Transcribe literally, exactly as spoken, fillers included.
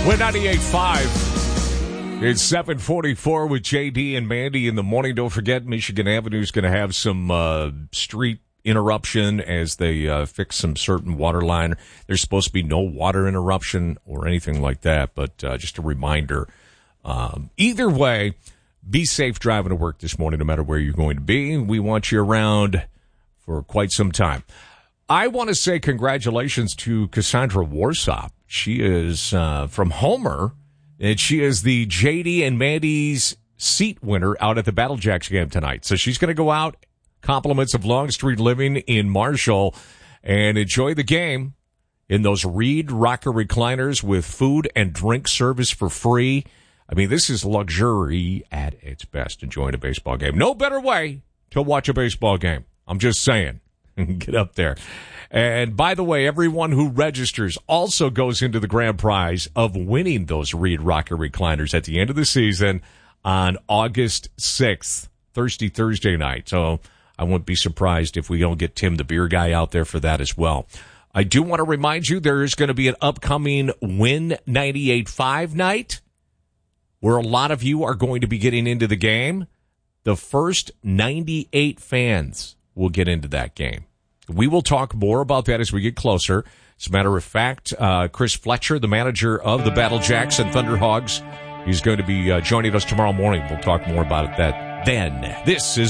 We're ninety-eight point five. It's seven forty-four with J D and Mandy in the morning. Don't forget, Michigan Avenue is going to have some uh, street interruption as they uh, fix some certain water line. There's supposed to be no water interruption or anything like that, but uh, just a reminder. Um, either way, be safe driving to work this morning, no matter where you're going to be. We want you around for quite some time. I want to say congratulations to Cassandra Warsop. She is uh, from Homer, and she is the J D and Mandy's seat winner out at the Battle Jacks game tonight. So she's going to go out, compliments of Longstreet Living in Marshall, and enjoy the game in those Reed rocker recliners with food and drink service for free. I mean, this is luxury at its best, enjoying a baseball game. No better way to watch a baseball game. I'm just saying. Get up there. And by the way, everyone who registers also goes into the grand prize of winning those Reed rocker recliners at the end of the season on August sixth, Thirsty Thursday night. So I wouldn't be surprised if we don't get Tim the beer guy out there for that as well. I do want to remind you there is going to be an upcoming Win ninety-eight point five night where a lot of you are going to be getting into the game. The first ninety-eight fans will get into that game. We will talk more about that as we get closer. As a matter of fact, uh, Chris Fletcher, the manager of the Battle Jacks and Thunderhogs, he's going to be uh, joining us tomorrow morning. We'll talk more about it that then. This is